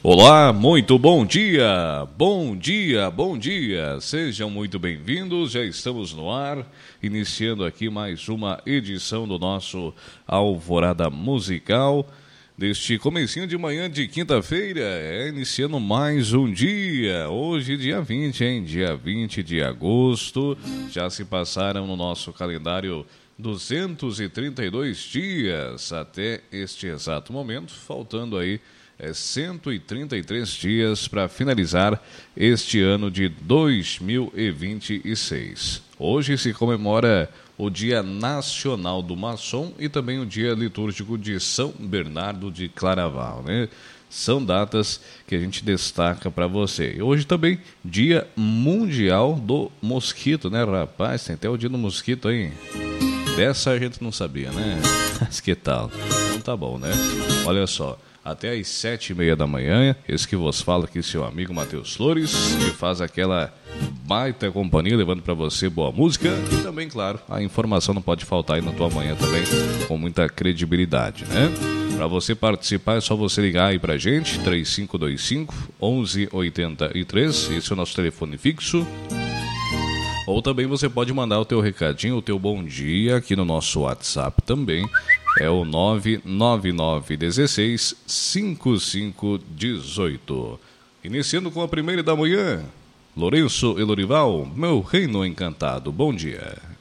Olá, muito bom dia, bom dia, bom dia. Sejam muito bem-vindos, já estamos no ar, iniciando aqui mais uma edição do nosso Alvorada Musical, deste comecinho de manhã de quinta-feira, iniciando mais um dia, hoje dia 20, hein? Dia 20 de agosto, já se passaram no nosso calendário 232 dias até este exato momento, faltando aí 133 dias para finalizar este ano de 2026. Hoje se comemora o Dia Nacional do Maçom e também o Dia Litúrgico de São Bernardo de Claraval, né? São datas que a gente destaca para você. E hoje também Dia Mundial do Mosquito, né, rapaz? Tem até o Dia do Mosquito aí. Dessa a gente não sabia, né? Mas que tal? Então tá bom, né? Olha só. Até às 7h30 da manhã, esse que vos fala aqui, seu amigo Matheus Flores, que faz aquela baita companhia, levando para você boa música e também, claro, a informação não pode faltar aí na tua manhã também, com muita credibilidade, né? Para você participar é só você ligar aí pra gente, 3525-1183, esse é o nosso telefone fixo. Ou também você pode mandar o teu recadinho, o teu bom dia aqui no nosso WhatsApp também. É o 999165518. Iniciando com a primeira da manhã, Lourenço e Lorival, meu reino encantado. Bom dia.